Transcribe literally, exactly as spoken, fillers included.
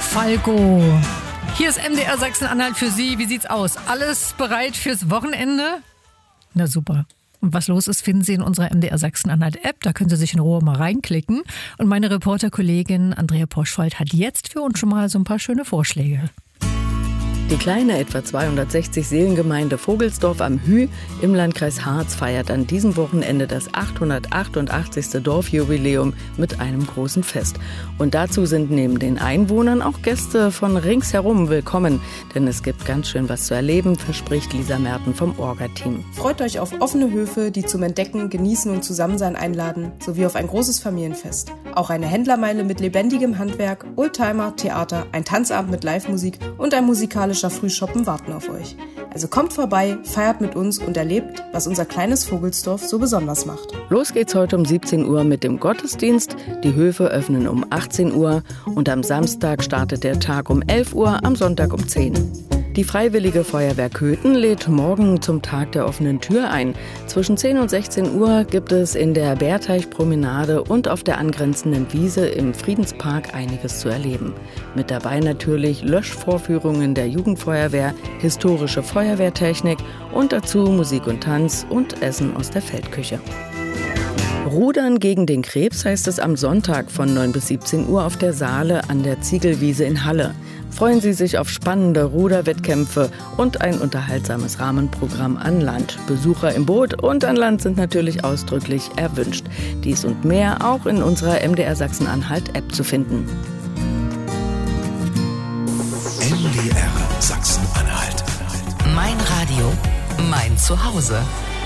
Falco. Hier ist M D R Sachsen-Anhalt für Sie. Wie sieht's aus? Alles bereit fürs Wochenende? Na super. Und was los ist, finden Sie in unserer M D R Sachsen-Anhalt-App. Da können Sie sich in Ruhe mal reinklicken. Und meine Reporterkollegin Andrea Poschwald hat jetzt für uns schon mal so ein paar schöne Vorschläge. Die kleine, etwa zweihundertsechzig Seelengemeinde Vogelsdorf am Hüh im Landkreis Harz feiert an diesem Wochenende das achthundertachtundachtzigste Dorfjubiläum mit einem großen Fest. Und dazu sind neben den Einwohnern auch Gäste von ringsherum willkommen. Denn es gibt ganz schön was zu erleben, verspricht Lisa Merten vom Orga-Team. Freut euch auf offene Höfe, die zum Entdecken, Genießen und Zusammensein einladen, sowie auf ein großes Familienfest. Auch eine Händlermeile mit lebendigem Handwerk, Oldtimer, Theater, ein Tanzabend mit Live-Musik und ein musikalischer Frühshoppen warten auf euch. Also kommt vorbei, feiert mit uns und erlebt, was unser kleines Vogelsdorf so besonders macht. Los geht's heute um siebzehn Uhr mit dem Gottesdienst. Die Höfe öffnen um achtzehn Uhr und am Samstag startet der Tag um elf Uhr, am Sonntag um zehn. Die Freiwillige Feuerwehr Köthen lädt morgen zum Tag der offenen Tür ein. Zwischen zehn und sechzehn Uhr gibt es in der Bärteichpromenade und auf der angrenzenden Wiese im Friedenspark einiges zu erleben. Mit dabei natürlich Löschvorführungen der Jugendfeuerwehr, historische Feuerwehrtechnik und dazu Musik und Tanz und Essen aus der Feldküche. Rudern gegen den Krebs heißt es am Sonntag von neun bis siebzehn Uhr auf der Saale an der Ziegelwiese in Halle. Freuen Sie sich auf spannende Ruderwettkämpfe und ein unterhaltsames Rahmenprogramm an Land. Besucher im Boot und an Land sind natürlich ausdrücklich erwünscht. Dies und mehr auch in unserer M D R Sachsen-Anhalt-App zu finden. M D R Sachsen-Anhalt. Mein Radio, mein Zuhause.